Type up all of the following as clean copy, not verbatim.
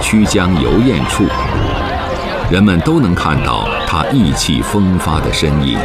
曲江游宴处，人们都能看到他意气风发的身影。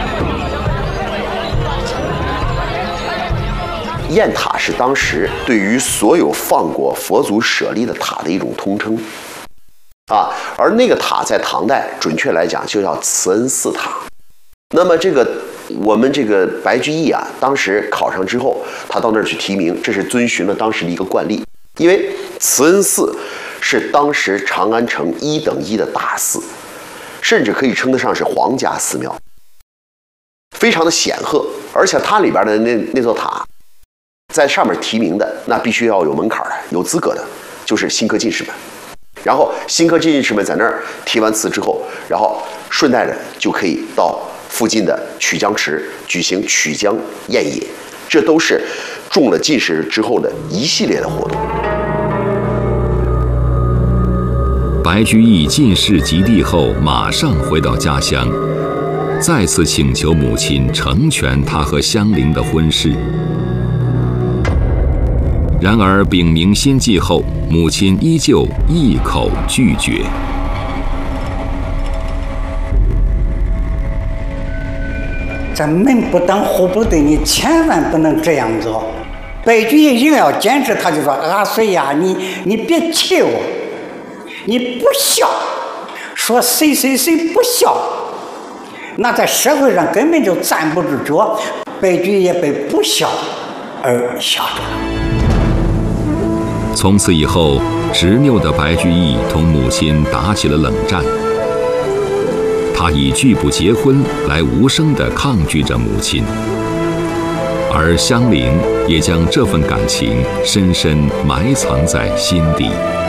雁塔是当时对于所有放过佛祖舍利的塔的一种通称，而那个塔在唐代，准确来讲就叫慈恩寺塔。那么我们这个白居易当时考上之后，他到那儿去提名，这是遵循了当时的一个惯例，因为慈恩寺是当时长安城1等1的大寺，甚至可以称得上是皇家寺庙，非常的显赫，而且它里边的那座塔，在上面提名的那必须要有门槛的，有资格的，就是新科进士们。然后新科进士们在那儿提完词之后，然后顺带着就可以到附近的曲江池举行曲江宴野，这都是中了进士之后的一系列的活动。 白居易进士及第后，马上回到家乡，再次请求母亲成全他和香菱的婚事。然而禀明心迹后，母亲依旧一口拒绝。 这门不当户不对，你千万不能这样做。白居易硬要坚持，他就说：“阿水呀，你别气我，你不孝，说谁不孝，那在社会上根本就站不住脚。”白居易也被不孝而吓着了。 从此以后，执拗的白居易同母亲打起了冷战。他以拒不结婚来无声地抗拒着母亲，而香菱也将这份感情深深埋藏在心底。